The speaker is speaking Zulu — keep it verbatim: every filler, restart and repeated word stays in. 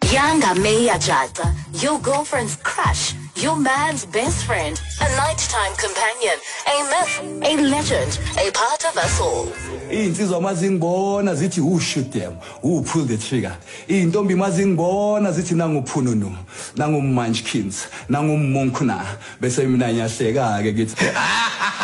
Yanga Meya Jata, your girlfriend's crush, your man's best friend, a nighttime companion, a myth, a legend, a part of us all. Insizwa mazingibona zithi who shoot them, who pull the trigger. Intombi mazingibona zithi nangu phununu, nangu munchkins, nangu munkhuna, bese mina ngiyahleka ke ngithi